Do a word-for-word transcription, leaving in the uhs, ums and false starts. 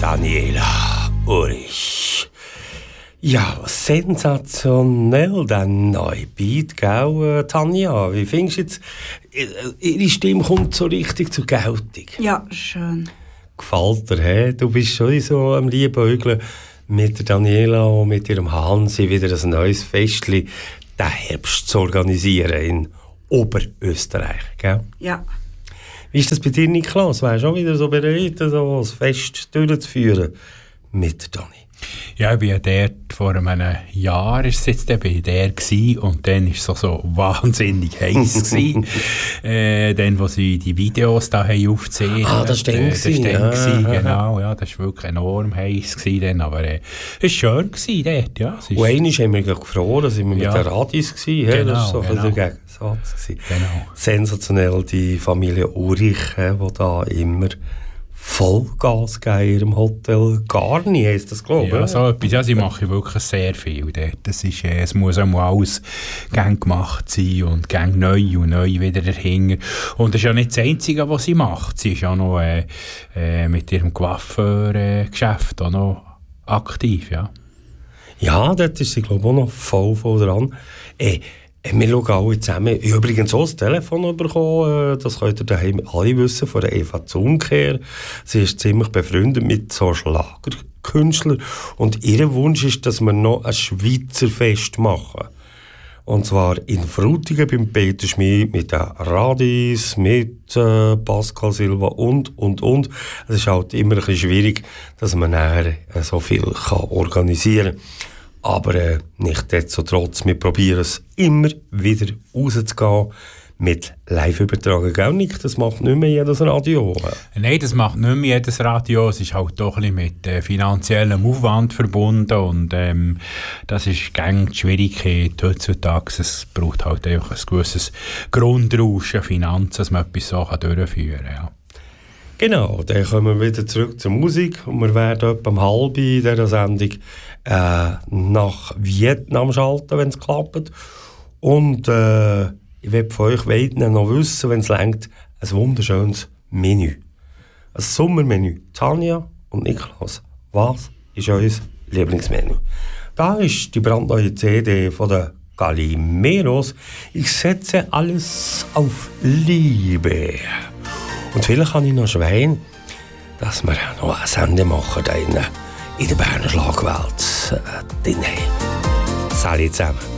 Daniela Urich. Ja, sensationell, der neue Beat, gell, Tanja? Wie findest du jetzt, ihre Stimme kommt so richtig zur Geltung? Ja, schön. Gefällt dir, he? Du bist schon so am Liebäugeln mit der Daniela und mit ihrem Hansi wieder ein neues Festchen, den Herbst zu organisieren in Oberösterreich, gell? Ja. Wie ist das bei dir, Niklas? Wärst du auch wieder so bereit, so ein Fest durchzuführen mit Dani? Ja, ich war dort vor einem Jahr ist es jetzt, bin ich der gewesen, und dann war es so, so wahnsinnig heiß gewesen. äh, dann, wo sie die Videos da haben aufgezeichnet. Ah, das war dann, äh, das war dann ja, gewesen, ja. genau, ja, das war wirklich enorm heiß gewesen dann, aber äh, es war schön gewesen dort, ja. Es ist, und einmal haben wir gefroren, da sind wir ja. mit den Radis gewesen, Genau, das war so genau. ein Gegensatz gewesen. Genau. Sensationell, die Familie Urich, die da immer Vollgas geben in ihrem Hotel Garni, heisst das, glaube ich. Ja, so etwas. Ja, sie machen wirklich sehr viel dort. Das ist, äh, es muss auch mal alles gern gemacht sein und gern neu und neu wieder dahinter. Und das ist ja nicht das Einzige, was sie macht. Sie ist auch noch äh, äh, mit ihrem Coiffeur-Geschäft auch noch aktiv, ja. Ja, dort ist sie, glaube ich, auch noch voll, voll dran. Äh, wir schauen alle zusammen. Ich habe übrigens auch das Telefon bekommen, das könnt ihr daheim alle wissen, von der Eva Zunkehr. Sie ist ziemlich befreundet mit so Schlagerkünstlern und ihr Wunsch ist, dass wir noch ein Schweizer Fest machen. Und zwar in Frutigen beim Peter Schmid mit den Radis, mit äh, Pascal Silva und, und, und. Es ist halt immer ein bisschen schwierig, dass man nachher äh, so viel kann organisieren kann. Aber äh, nichtsdestotrotz, wir probieren es immer wieder rauszugehen mit Live-Übertragung. Gell, Nick? Das macht nicht mehr jedes Radio. Nein, das macht nicht mehr jedes Radio. Es ist halt doch ein bisschen mit äh, finanziellem Aufwand verbunden. Und ähm, das ist gängig die Schwierigkeit heutzutage. Es braucht halt einfach ein gewisses Grundrauschen, Finanzen, dass man etwas so kann durchführen kann. Ja. Genau, dann kommen wir wieder zurück zur Musik. Und wir werden etwa um halb in dieser Sendung äh, nach Vietnam schalten, wenn es klappt. Und äh, ich will von euch beiden noch wissen, wenn es reicht, ein wunderschönes Menü. Ein Sommermenü. Tanja und Niklas, was ist euer Lieblingsmenü? Da ist die brandneue C D von den Calimeros. Ich setze alles auf Liebe. Und vielleicht habe ich noch Schwein, dass wir noch eine Sendung machen in der Berner Schlagwelt. Salut zusammen.